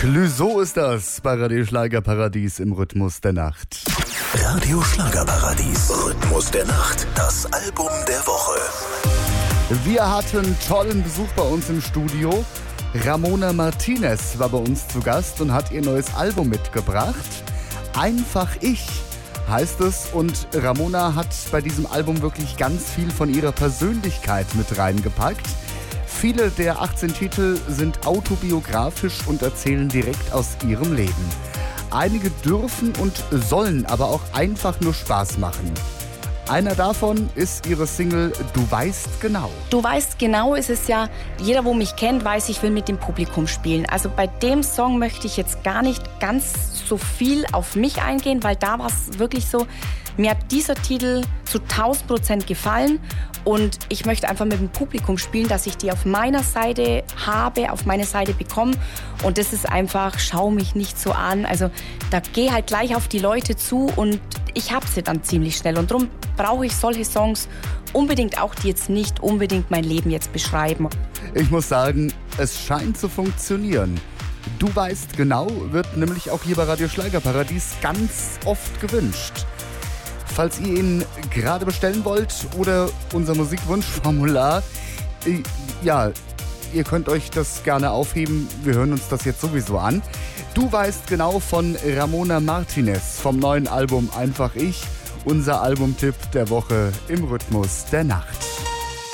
Clouseau ist das bei Radio Schlagerparadies im Rhythmus der Nacht. Radio Schlagerparadies, Rhythmus der Nacht, das Album der Woche. Wir hatten tollen Besuch bei uns im Studio. Ramona Martinez war bei uns zu Gast und hat ihr neues Album mitgebracht. Einfach ich heißt es, und Ramona hat bei diesem Album wirklich ganz viel von ihrer Persönlichkeit mit reingepackt. Viele der 18 Titel sind autobiografisch und erzählen direkt aus ihrem Leben. Einige dürfen und sollen aber auch einfach nur Spaß machen. Einer davon ist ihre Single Du weißt genau. Du weißt genau ist es ja, jeder, wo mich kennt, weiß, ich will mit dem Publikum spielen. Also bei dem Song möchte ich jetzt gar nicht ganz so viel auf mich eingehen, weil da war es wirklich so, mir hat dieser Titel zu 1000% gefallen und ich möchte einfach mit dem Publikum spielen, dass ich die auf meiner Seite habe, auf meine Seite bekomme, und das ist einfach, schau mich nicht so an, also da geh halt gleich auf die Leute zu und ich hab sie dann ziemlich schnell, und darum brauche ich solche Songs unbedingt auch, die jetzt nicht unbedingt mein Leben jetzt beschreiben. Ich muss sagen, es scheint zu funktionieren. Du weißt genau wird nämlich auch hier bei Radio Schlagerparadies ganz oft gewünscht. Falls ihr ihn gerade bestellen wollt oder unser Musikwunschformular, ja, ihr könnt euch das gerne aufheben. Wir hören uns das jetzt sowieso an. Du weißt genau von Ramona Martinez vom neuen Album Einfach ich. Unser Albumtipp der Woche im Rhythmus der Nacht.